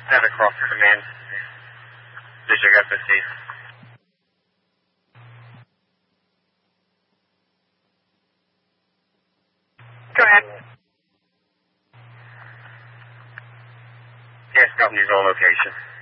Santa Cross Command, District FSC. Go ahead. Yes, company's on location.